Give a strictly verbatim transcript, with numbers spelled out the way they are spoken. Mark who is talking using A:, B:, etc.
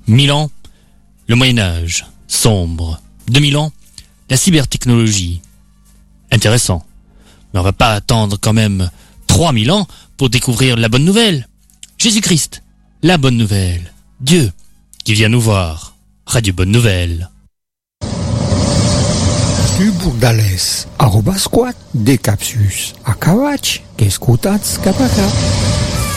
A: Mille ans, le Moyen-Âge, sombre. Deux mille ans, la cybertechnologie. Intéressant. Mais on va pas attendre quand même trois mille ans pour découvrir la bonne nouvelle. Jésus-Christ, la bonne nouvelle. Dieu, qui vient nous voir. Radio Bonne Nouvelle.
B: Du Burdales, arroba squat, de capsus, a cavaci, che scutats cap a cap.